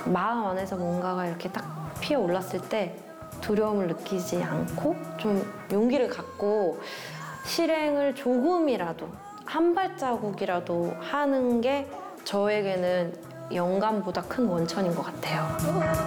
마음 안에서 뭔가가 이렇게 딱 피어올랐을 때 두려움을 느끼지 않고 좀 용기를 갖고 실행을 조금이라도 한 발자국이라도 하는 게 저에게는 영감보다 큰 원천인 것 같아요.